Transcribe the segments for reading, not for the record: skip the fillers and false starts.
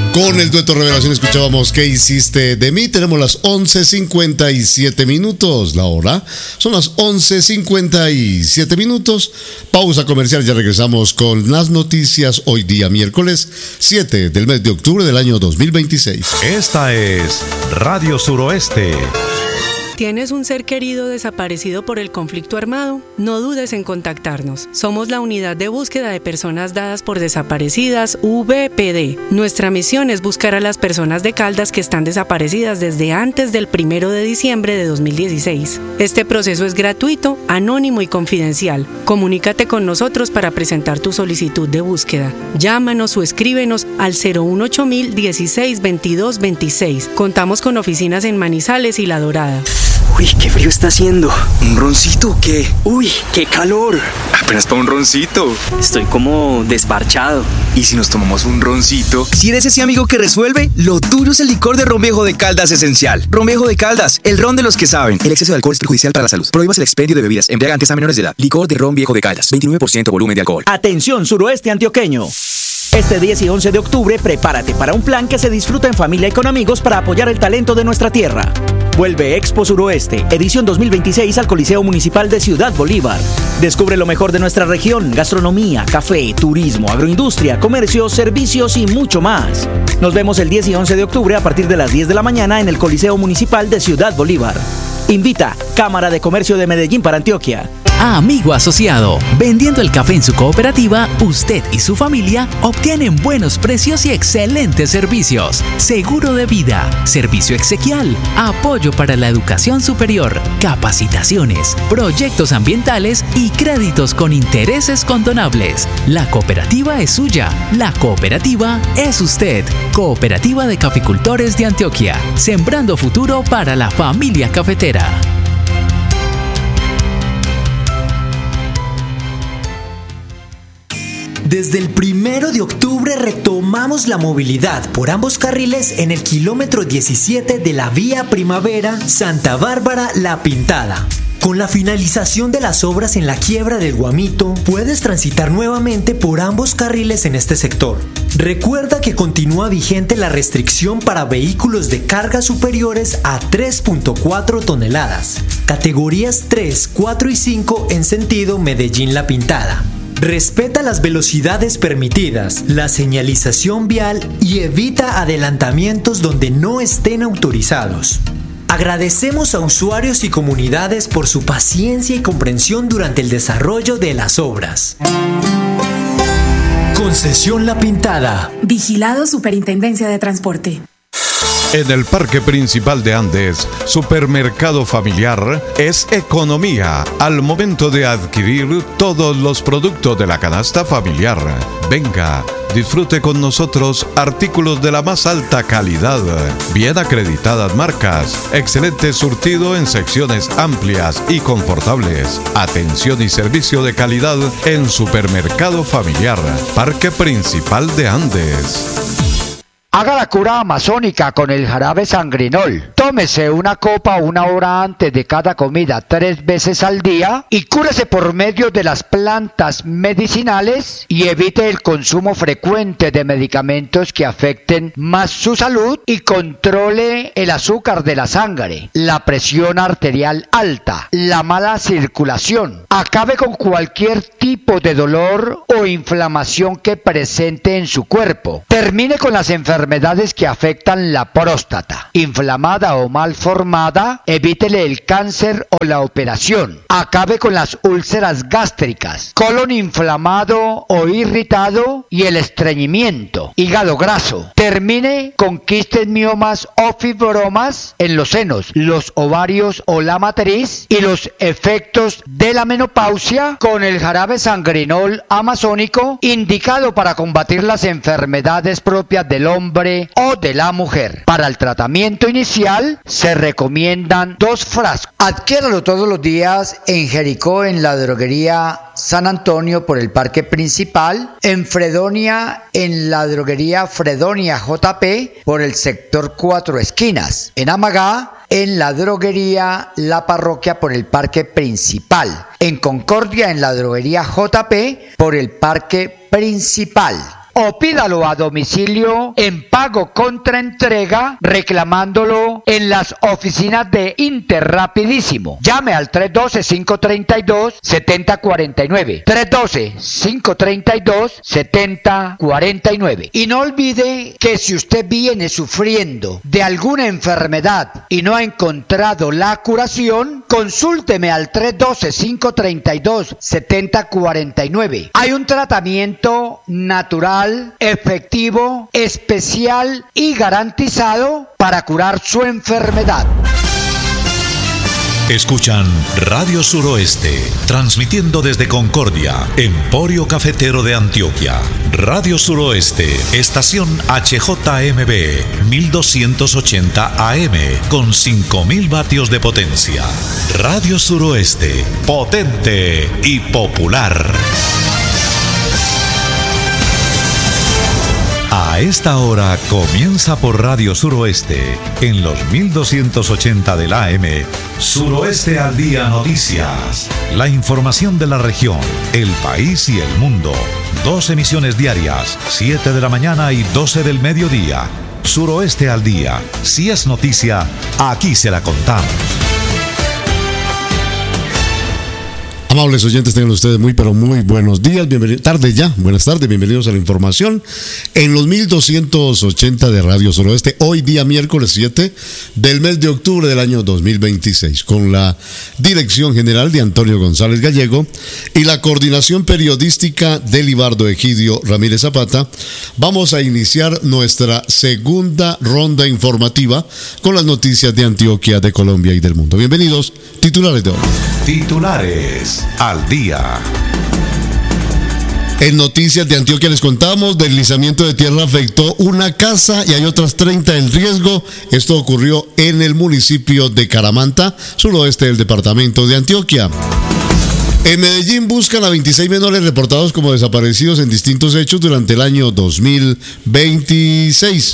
Con el dueto Revelación escuchábamos ¿Qué hiciste de mí? Tenemos las 11:57 minutos. La hora son las 11:57 minutos. Pausa comercial, ya regresamos con las noticias hoy día miércoles 7 del mes de octubre del año 2026. Esta es Radio Suroeste. ¿Tienes un ser querido desaparecido por el conflicto armado? No dudes en contactarnos. Somos la Unidad de Búsqueda de Personas Dadas por Desaparecidas, VPD. Nuestra misión es buscar a las personas de Caldas que están desaparecidas desde antes del 1 de diciembre de 2016. Este proceso es gratuito, anónimo y confidencial. Comunícate con nosotros para presentar tu solicitud de búsqueda. Llámanos o escríbenos al 018-000 16 22 26. Contamos con oficinas en Manizales y La Dorada. Uy, qué frío está haciendo. ¿Un roncito o qué? Uy, qué calor. Apenas para un roncito. Estoy como desparchado. ¿Y si nos tomamos un roncito? Si eres ese amigo que resuelve, lo tuyo es el licor de Ron Viejo de Caldas Esencial. Ron Viejo de Caldas, el ron de los que saben. El exceso de alcohol es perjudicial para la salud. Prohíbas el expendio de bebidas embriagantes a menores de edad. Licor de Ron Viejo de Caldas, 29% volumen de alcohol. Atención, suroeste antioqueño. Este 10 y 11 de octubre, prepárate para un plan que se disfruta en familia y con amigos para apoyar el talento de nuestra tierra. Vuelve Expo Suroeste, edición 2026 al Coliseo Municipal de Ciudad Bolívar. Descubre lo mejor de nuestra región, gastronomía, café, turismo, agroindustria, comercio, servicios y mucho más. Nos vemos el 10 y 11 de octubre a partir de las 10 de la mañana en el Coliseo Municipal de Ciudad Bolívar. Invita Cámara de Comercio de Medellín para Antioquia. Amigo asociado, vendiendo el café en su cooperativa, usted y su familia obtienen buenos precios y excelentes servicios. Seguro de vida, servicio exequial, apoyo para la educación superior, capacitaciones, proyectos ambientales y créditos con intereses condonables. La cooperativa es suya, la cooperativa es usted. Cooperativa de Caficultores de Antioquia, sembrando futuro para la familia cafetera. Desde el 1 de octubre retomamos la movilidad por ambos carriles en el kilómetro 17 de la vía Primavera Santa Bárbara-La Pintada. Con la finalización de las obras en la quiebra del Guamito, puedes transitar nuevamente por ambos carriles en este sector. Recuerda que continúa vigente la restricción para vehículos de carga superiores a 3.4 toneladas, categorías 3, 4 y 5 en sentido Medellín-La Pintada. Respeta las velocidades permitidas, la señalización vial y evita adelantamientos donde no estén autorizados. Agradecemos a usuarios y comunidades por su paciencia y comprensión durante el desarrollo de las obras. Concesión La Pintada. Vigilado Superintendencia de Transporte. En el Parque Principal de Andes, Supermercado Familiar es economía al momento de adquirir todos los productos de la canasta familiar. Venga, disfrute con nosotros artículos de la más alta calidad, bien acreditadas marcas, excelente surtido en secciones amplias y confortables, atención y servicio de calidad en Supermercado Familiar, Parque Principal de Andes. Haga la cura amazónica con el jarabe sangrinol. Tómese una copa 1 hora antes de cada comida 3 veces al día y cúrese por medio de las plantas medicinales y evite el consumo frecuente de medicamentos que afecten más su salud y controle el azúcar de la sangre, la presión arterial alta, la mala circulación. Acabe con cualquier tipo de dolor o inflamación que presente en su cuerpo. Termine con las enfermedades que afectan la próstata, inflamada o mal formada, evítele el cáncer o la operación. Acabe con las úlceras gástricas, colon inflamado o irritado y el estreñimiento, hígado graso. Termine con quistes, miomas o fibromas en los senos, los ovarios o la matriz y los efectos de la menopausia con el jarabe sangrinol amazónico, indicado para combatir las enfermedades propias del hombre o de la mujer. Para el tratamiento inicial se recomiendan 2 frascos. Adquiéralo todos los días en Jericó, en la droguería San Antonio por el Parque Principal, en Fredonia, en la droguería Fredonia JP por el sector 4 Esquinas, en Amagá, en la droguería La Parroquia por el Parque Principal, en Concordia, en la droguería JP por el Parque Principal. o pídalo a domicilio en pago contra entrega reclamándolo en las oficinas de Interrapidísimo. Llame al 312-532-7049. 312-532-7049. Y no olvide que si usted viene sufriendo de alguna enfermedad y no ha encontrado la curación, consúlteme al 312-532-7049. Hay un tratamiento natural, efectivo, especial y garantizado para curar su enfermedad. Escuchan Radio Suroeste, transmitiendo desde Concordia, Emporio Cafetero de Antioquia. Radio Suroeste, estación HJMB, 1280 AM, con 5000 vatios de potencia. Radio Suroeste, potente y popular. A esta hora comienza por Radio Suroeste, en los 1280 del AM, Suroeste al Día Noticias. La información de la región, el país y el mundo. 2 emisiones diarias, 7 de la mañana y 12 del mediodía. Suroeste al Día. Si es noticia, aquí se la contamos. Amables oyentes, tengan ustedes muy buenos días, tarde ya, buenas tardes, bienvenidos a la información en los 1280 de Radio Suroeste, hoy día miércoles 7 del mes de octubre del año 2026, con la dirección general de Antonio González Gallego y la coordinación periodística de Libardo Egidio Ramírez Zapata. Vamos a iniciar nuestra segunda ronda informativa con las noticias de Antioquia, de Colombia y del mundo. Bienvenidos, titulares de hoy. Titulares al día. En noticias de Antioquia les contamos: deslizamiento de tierra afectó una casa y hay otras 30 en riesgo. Esto ocurrió en el municipio de Caramanta, suroeste del departamento de Antioquia. En Medellín buscan a 26 menores reportados como desaparecidos en distintos hechos durante el año 2026.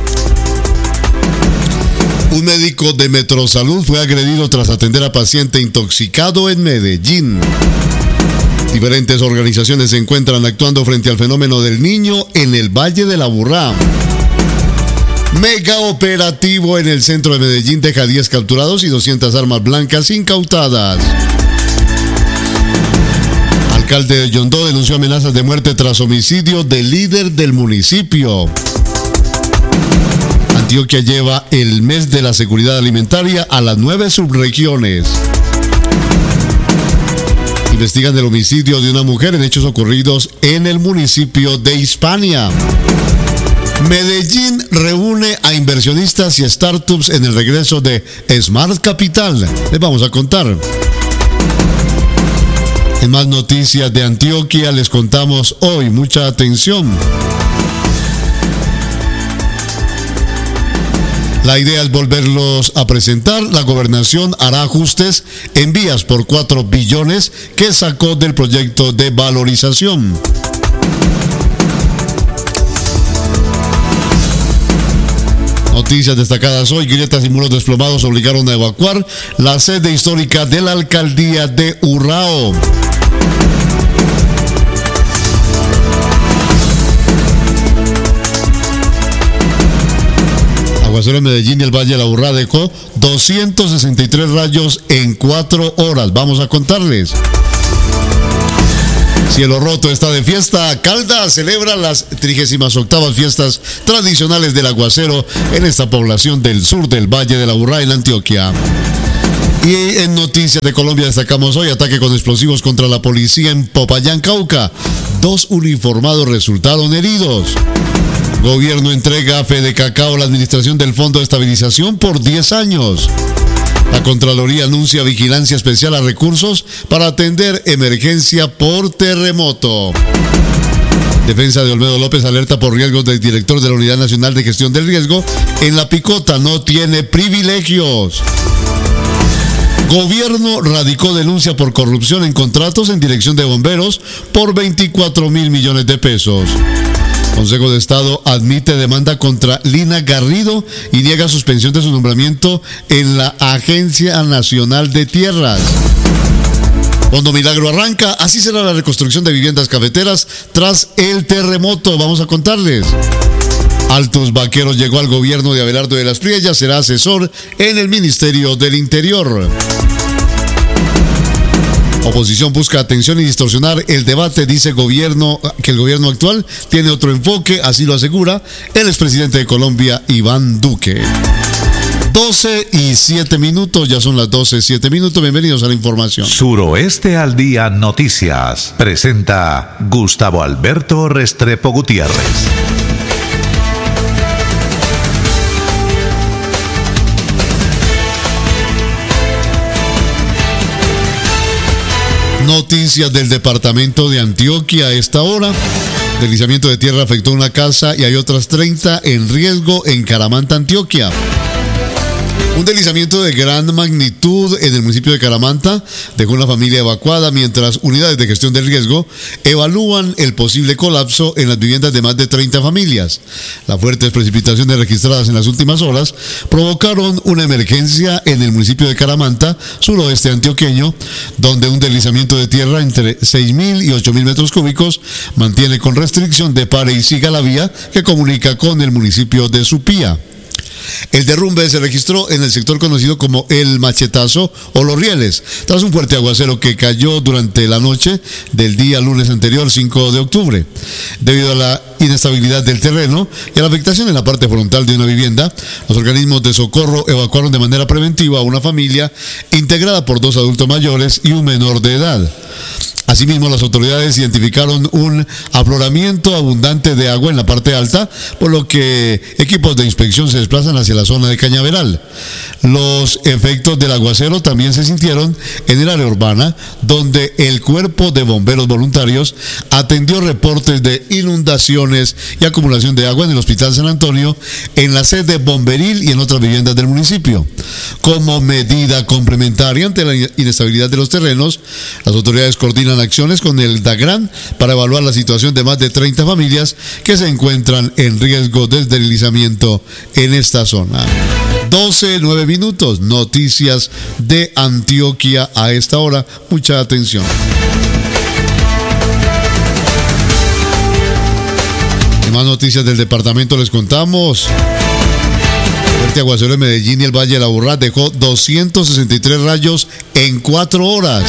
Un médico de Metrosalud fue agredido tras atender a paciente intoxicado en Medellín. Diferentes organizaciones se encuentran actuando frente al fenómeno del niño en el Valle de la Aburrá. Mega operativo en el centro de Medellín deja 10 capturados y 200 armas blancas incautadas. Alcalde de Yondó denunció amenazas de muerte tras homicidio del líder del municipio. Antioquia lleva el mes de la seguridad alimentaria a las 9 subregiones. Investigan el homicidio de una mujer en hechos ocurridos en el municipio de Hispania. Medellín reúne a inversionistas y startups en el regreso de Smart Capital. Les vamos a contar. En más noticias de Antioquia les contamos hoy, mucha atención. La idea es volverlos a presentar. La gobernación hará ajustes en vías por 4 billones que sacó del proyecto de valorización. Noticias destacadas hoy: grietas y muros desplomados obligaron a evacuar la sede histórica de la alcaldía de Urrao. Aguacero en Medellín y el Valle de la Aburrá dejó 263 rayos en 4 horas. Vamos a contarles. Cielo roto está de fiesta. Caldas celebra las 38ª fiestas tradicionales del aguacero en esta población del sur del Valle de la Aburrá en Antioquia. Y en noticias de Colombia destacamos hoy: ataque con explosivos contra la policía en Popayán, Cauca. 2 uniformados resultaron heridos. Gobierno entrega a Fedecacao la administración del Fondo de Estabilización por 10 años. La Contraloría anuncia vigilancia especial a recursos para atender emergencia por terremoto. Defensa de Olmedo López alerta por riesgos del director de la Unidad Nacional de Gestión del Riesgo. En La Picota no tiene privilegios. Gobierno radicó denuncia por corrupción en contratos en dirección de bomberos por 24.000 millones de pesos. Consejo de Estado admite demanda contra Lina Garrido y niega suspensión de su nombramiento en la Agencia Nacional de Tierras. Fondo Milagro arranca, así será la reconstrucción de viviendas cafeteras tras el terremoto. Vamos a contarles. Altos Vaqueros llegó al gobierno de Abelardo de las Priellas, será asesor en el Ministerio del Interior. Oposición busca atención y distorsionar el debate, dice que el gobierno actual tiene otro enfoque, así lo asegura el expresidente de Colombia, Iván Duque. 12:07, ya son las 12:07. Bienvenidos a la información. Suroeste al Día Noticias presenta Gustavo Alberto Restrepo Gutiérrez. Noticias del departamento de Antioquia a esta hora. Deslizamiento de tierra afectó una casa y hay otras 30 en riesgo en Caramanta, Antioquia. Un deslizamiento de gran magnitud en el municipio de Caramanta dejó una familia evacuada mientras unidades de gestión del riesgo evalúan el posible colapso en las viviendas de más de 30 familias. Las fuertes precipitaciones registradas en las últimas horas provocaron una emergencia en el municipio de Caramanta, suroeste antioqueño, donde un deslizamiento de tierra entre 6.000 y 8.000 metros cúbicos mantiene con restricción de pare y siga la vía que comunica con el municipio de Supía. El derrumbe se registró en el sector conocido como El Machetazo o Los Rieles, tras un fuerte aguacero que cayó durante la noche del día lunes anterior, 5 de octubre. Debido a la inestabilidad del terreno y a la afectación en la parte frontal de una vivienda, los organismos de socorro evacuaron de manera preventiva a una familia integrada por 2 adultos mayores y un menor de edad. Asimismo, las autoridades identificaron un afloramiento abundante de agua en la parte alta, por lo que equipos de inspección se desplazan hacia la zona de Cañaveral. Los efectos del aguacero también se sintieron en el área urbana, donde el Cuerpo de Bomberos Voluntarios atendió reportes de inundaciones y acumulación de agua en el Hospital San Antonio, en la sede bomberil y en otras viviendas del municipio. Como medida complementaria ante la inestabilidad de los terrenos, las autoridades coordinan acciones con el DAGRAN para evaluar la situación de más de 30 familias que se encuentran en riesgo de deslizamiento en esta zona. 12:09, noticias de Antioquia a esta hora. Mucha atención. En más noticias del departamento les contamos. Fuerte aguacero en Medellín y el Valle de la Aburrá dejó 263 rayos en 4 horas.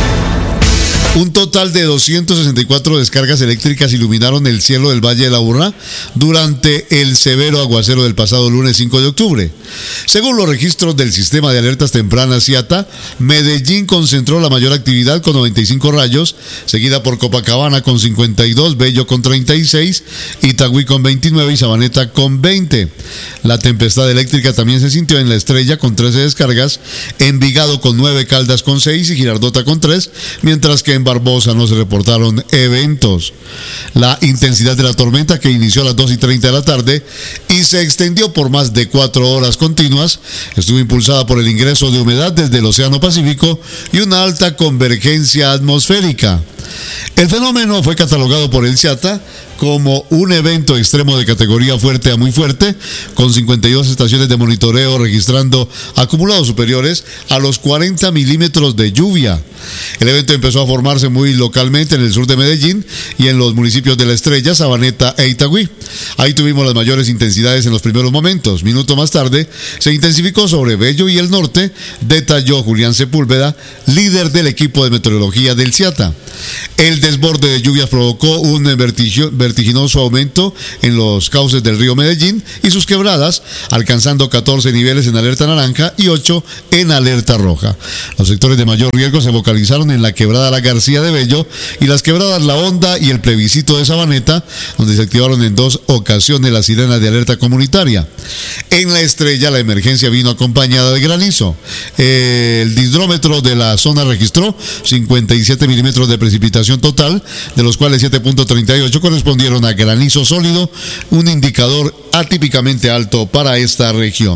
Un total de 264 descargas eléctricas iluminaron el cielo del Valle de la Aburrá durante el severo aguacero del pasado lunes 5 de octubre. Según los registros del sistema de alertas tempranas CIATA, Medellín concentró la mayor actividad con 95 rayos, seguida por Copacabana con 52, Bello con 36, Itagüí con 29 y Sabaneta con 20. La tempestad eléctrica también se sintió en La Estrella con 13 descargas, Envigado con 9, Caldas con 6 y Girardota con 3, mientras que en Barbosa no se reportaron eventos. La intensidad de la tormenta, que inició a las 2:30 de la tarde y se extendió por más de 4 horas continuas, estuvo impulsada por el ingreso de humedad desde el Océano Pacífico y una alta convergencia atmosférica. El fenómeno fue catalogado por el CIATA como un evento extremo de categoría fuerte a muy fuerte, con 52 estaciones de monitoreo registrando acumulados superiores a los 40 milímetros de lluvia. El evento empezó a formarse muy localmente en el sur de Medellín y en los municipios de La Estrella, Sabaneta e Itagüí. Ahí tuvimos las mayores intensidades en los primeros momentos. Minuto más tarde se intensificó sobre Bello y el norte, detalló Julián Sepúlveda, líder del equipo de meteorología del CIATA. El desborde de lluvias provocó un vertiginoso aumento en los cauces del río Medellín y sus quebradas, alcanzando 14 niveles en alerta naranja y 8 en alerta roja. Los sectores de mayor riesgo se focalizaron en la quebrada La García de Bello y las quebradas La Honda y el Plebiscito de Sabaneta, donde se activaron en 2 ocasiones las sirenas de alerta comunitaria. En La Estrella, la emergencia vino acompañada de granizo. El dihidrómetro de la zona registró 57 milímetros de precipitación total, de los cuales 7.38 correspondieron a granizo sólido, un indicador atípicamente alto para esta región.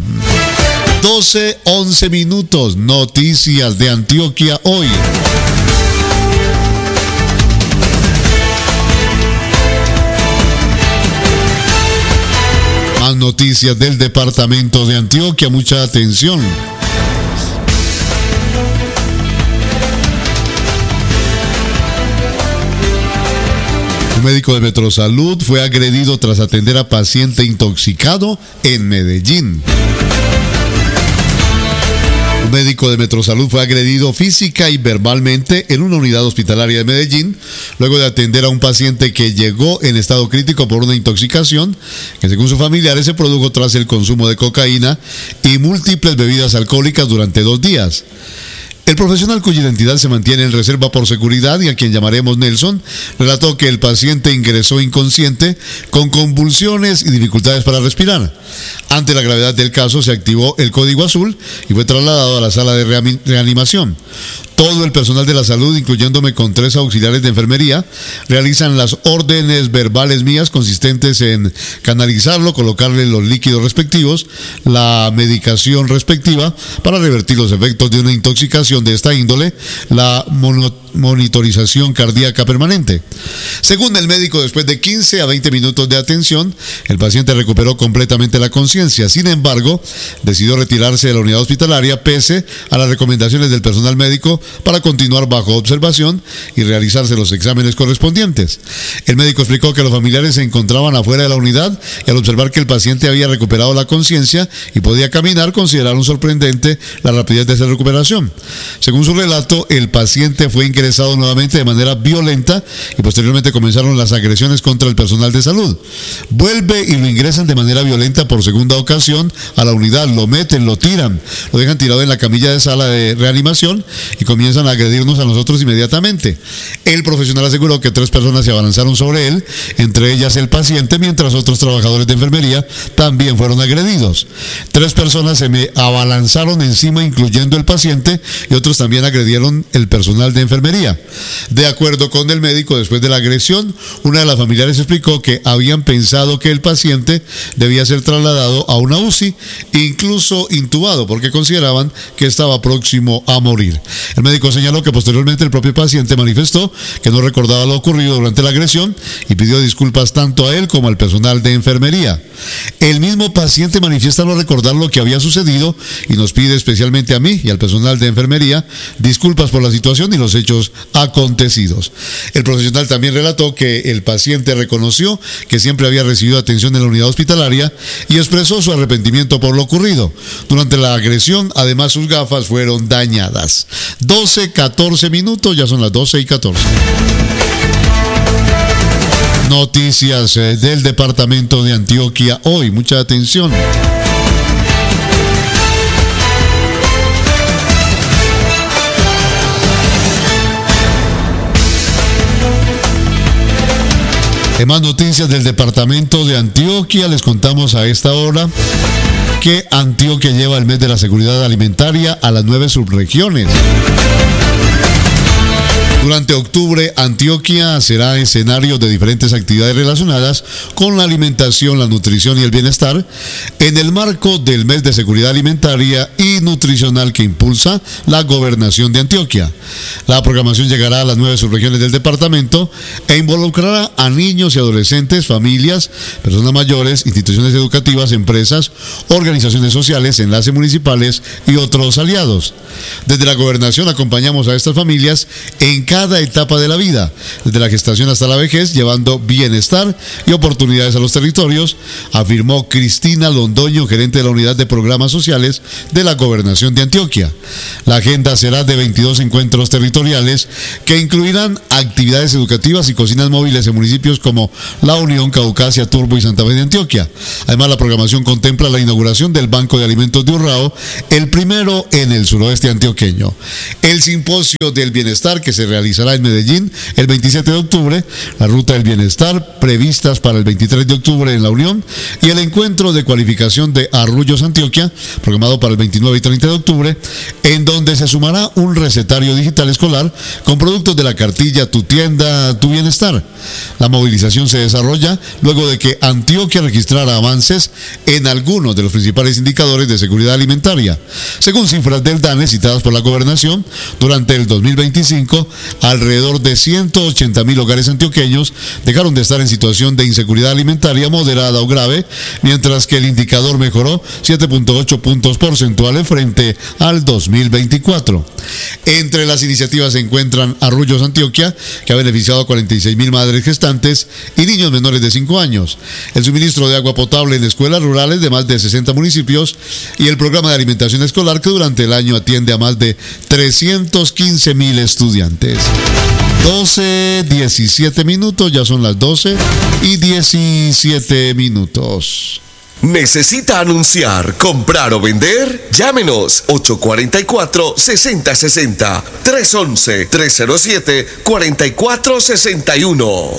12:11, noticias de Antioquia hoy. Más noticias del departamento de Antioquia, mucha atención. médico de Metrosalud fue agredido tras atender a paciente intoxicado en Medellín. Un médico de Metrosalud fue agredido física y verbalmente en una unidad hospitalaria de Medellín, luego de atender a un paciente que llegó en estado crítico por una intoxicación que, según sus familiares, se produjo tras el consumo de cocaína y múltiples bebidas alcohólicas durante 2 días. El profesional, cuya identidad se mantiene en reserva por seguridad y a quien llamaremos Nelson, relató que el paciente ingresó inconsciente con convulsiones y dificultades para respirar. Ante la gravedad del caso, se activó el código azul y fue trasladado a la sala de reanimación. Todo el personal de la salud, incluyéndome con 3 auxiliares de enfermería, realizan las órdenes verbales mías consistentes en canalizarlo, colocarle los líquidos respectivos, la medicación respectiva para revertir los efectos de una intoxicación de esta índole, la monitorización cardíaca permanente. Según el médico, después de 15 a 20 minutos de atención, el paciente recuperó completamente la conciencia. Sin embargo, decidió retirarse de la unidad hospitalaria pese a las recomendaciones del personal médico para continuar bajo observación y realizarse los exámenes correspondientes. El médico explicó que los familiares se encontraban afuera de la unidad y al observar que el paciente había recuperado la conciencia y podía caminar, consideraron sorprendente la rapidez de esa recuperación. Según su relato, el paciente fue ingresado nuevamente de manera violenta y posteriormente comenzaron las agresiones contra el personal de salud. Vuelve y lo ingresan de manera violenta por segunda ocasión a la unidad, lo meten, lo tiran, lo dejan tirado en la camilla de sala de reanimación y comienzan a agredirnos a nosotros inmediatamente. El profesional aseguró que 3 personas se abalanzaron sobre él, entre ellas el paciente, mientras otros trabajadores de enfermería también fueron agredidos. 3 personas se me abalanzaron encima, incluyendo el paciente, y otros también agredieron el personal de enfermería. De acuerdo con el médico, después de la agresión, una de las familiares explicó que habían pensado que el paciente debía ser trasladado a una UCI, incluso intubado, porque consideraban que estaba próximo a morir. El médico señaló que posteriormente el propio paciente manifestó que no recordaba lo ocurrido durante la agresión y pidió disculpas tanto a él como al personal de enfermería. El mismo paciente manifiesta no recordar lo que había sucedido y nos pide especialmente a mí y al personal de enfermería disculpas por la situación y los hechos acontecidos. El profesional también relató que el paciente reconoció que siempre había recibido atención en la unidad hospitalaria y expresó su arrepentimiento por lo ocurrido. Durante la agresión, además, sus gafas fueron dañadas. 12:14 minutos, ya son las 12:14. Noticias del departamento de Antioquia hoy, mucha atención. En más noticias del departamento de Antioquia, les contamos a esta hora que Antioquia lleva el mes de la seguridad alimentaria a las 9 subregiones. Durante octubre, Antioquia será escenario de diferentes actividades relacionadas con la alimentación, la nutrición y el bienestar en el marco del mes de seguridad alimentaria y nutricional que impulsa la gobernación de Antioquia. La programación llegará a las 9 subregiones del departamento e involucrará a niños y adolescentes, familias, personas mayores, instituciones educativas, empresas, organizaciones sociales, enlaces municipales y otros aliados. Desde la gobernación acompañamos a estas familias en cada etapa de la vida, desde la gestación hasta la vejez, llevando bienestar y oportunidades a los territorios, afirmó Cristina Londoño, gerente de la Unidad de Programas Sociales de la Gobernación de Antioquia. La agenda será de 22 encuentros territoriales que incluirán actividades educativas y cocinas móviles en municipios como La Unión, Caucasia, Turbo y Santa Fe de Antioquia. Además, la programación contempla la inauguración del Banco de Alimentos de Urrao, el primero en el suroeste antioqueño. El simposio del bienestar que se realizará en Medellín el 27 de octubre, la Ruta del Bienestar previstas para el 23 de octubre en La Unión y el encuentro de cualificación de Arrullos Antioquia, programado para el 29 y 30 de octubre, en donde se sumará un recetario digital escolar con productos de la cartilla Tu Tienda, Tu Bienestar. La movilización se desarrolla luego de que Antioquia registrara avances en algunos de los principales indicadores de seguridad alimentaria. Según cifras del DANE citadas por la gobernación, durante el 2025, Alrededor de 180.000 hogares antioqueños dejaron de estar en situación de inseguridad alimentaria moderada o grave, mientras que el indicador mejoró 7.8 puntos porcentuales frente al 2024. Entre las iniciativas se encuentran Arrullos Antioquia, que ha beneficiado a 46.000 madres gestantes y niños menores de 5 años, el suministro de agua potable en escuelas rurales de más de 60 municipios y el programa de alimentación escolar que durante el año atiende a más de 315.000 estudiantes. 12:17 minutos, ya son las 12:17 minutos. ¿Necesita anunciar, comprar o vender? Llámenos 844-6060 311-307-4461.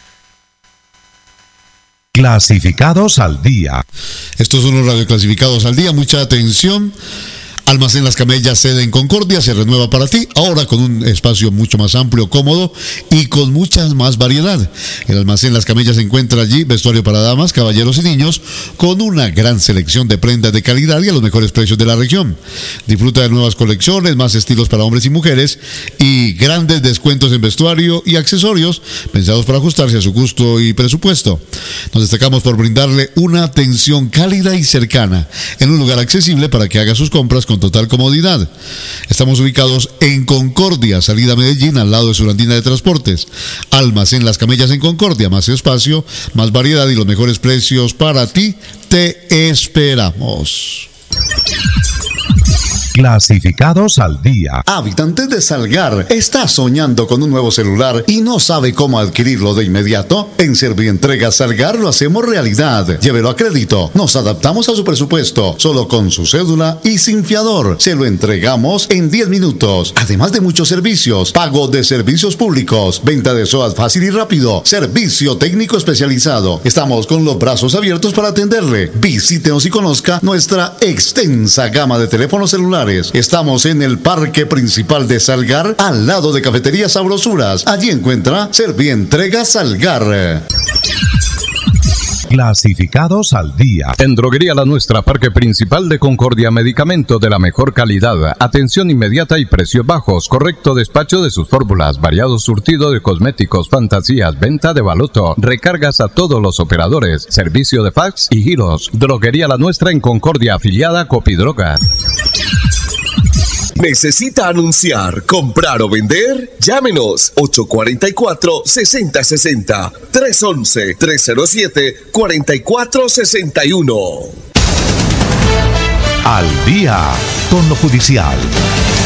Clasificados al día. Estos son los radioclasificados al día. Mucha atención. Almacén Las Camellas, sede en Concordia, se renueva para ti, ahora con un espacio mucho más amplio, cómodo y con mucha más variedad. El Almacén Las Camellas se encuentra allí, vestuario para damas, caballeros y niños, con una gran selección de prendas de calidad y a los mejores precios de la región. Disfruta de nuevas colecciones, más estilos para hombres y mujeres y grandes descuentos en vestuario y accesorios pensados para ajustarse a su gusto y presupuesto. Nos destacamos por brindarle una atención cálida y cercana en un lugar accesible para que haga sus compras con total comodidad. Estamos ubicados en Concordia, salida a Medellín, al lado de Surandina de Transportes. Almacén Las Camellas en Concordia, más espacio, más variedad y los mejores precios para ti. Te esperamos. Clasificados al día. Habitante de Salgar, ¿está soñando con un nuevo celular y no sabe cómo adquirirlo de inmediato? En Servientrega Salgar lo hacemos realidad. Llévelo a crédito. Nos adaptamos a su presupuesto. Solo con su cédula y sin fiador. Se lo entregamos en 10 minutos. Además de muchos servicios. Pago de servicios públicos. Venta de SOAT fácil y rápido. Servicio técnico especializado. Estamos con los brazos abiertos para atenderle. Visítenos y conozca nuestra extensa gama de teléfonos celulares. Estamos en el Parque Principal de Salgar, al lado de Cafetería Sabrosuras. Allí encuentra Servientrega Salgar. Clasificados al día. En Droguería La Nuestra, Parque Principal de Concordia, medicamento de la mejor calidad, atención inmediata y precios bajos, correcto despacho de sus fórmulas, variado surtido de cosméticos, fantasías, venta de baloto, recargas a todos los operadores, servicio de fax y giros. Droguería La Nuestra en Concordia, afiliada a Copidrogas. ¿Necesita anunciar, comprar o vender? Llámenos 844-6060 311-307-4461. Al día con lo judicial.